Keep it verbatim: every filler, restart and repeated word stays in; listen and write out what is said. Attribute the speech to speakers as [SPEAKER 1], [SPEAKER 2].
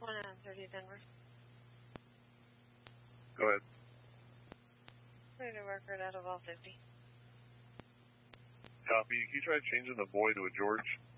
[SPEAKER 1] one thirty Denver.
[SPEAKER 2] Go ahead.
[SPEAKER 1] Clear to record out of all fifty.
[SPEAKER 2] Copy. Can you try changing the boy to a George?